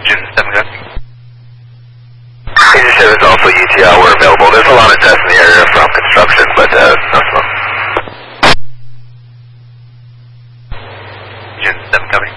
Engine 7 gun. Engine 7 is also UTL. We're available. There's a lot of tests in the area from construction, but no smoke. Engine 7 coming.